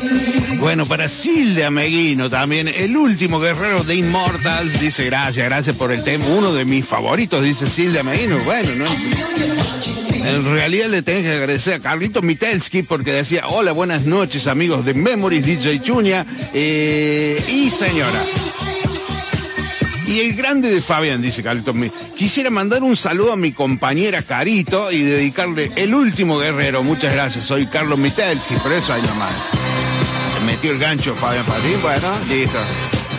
Bueno, para Silvia Meguino también, el último guerrero de Immortals, dice gracias por el tema, uno de mis favoritos, dice Silvia Meguino. Bueno, no, en realidad le tenés que agradecer a Carlito Mitelski porque decía, hola, buenas noches amigos de Memories, DJ Chuña y señora. Y el grande de Fabián, dice Carlito, quisiera mandar un saludo a mi compañera Carito y dedicarle el último guerrero. Muchas gracias, soy Carlos Mitelski, por eso hay nomás. Se metió el gancho Fabián Patín, bueno, listo.